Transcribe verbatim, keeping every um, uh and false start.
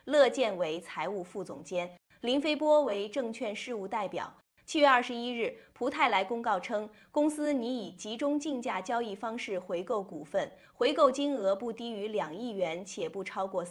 乐健为财务副总监，林飞波为证券事务代表。七月二十一日，蒲泰来公告称，公司拟以集中竞价交易方式回购股份，回购金额不低于两亿元，且不超过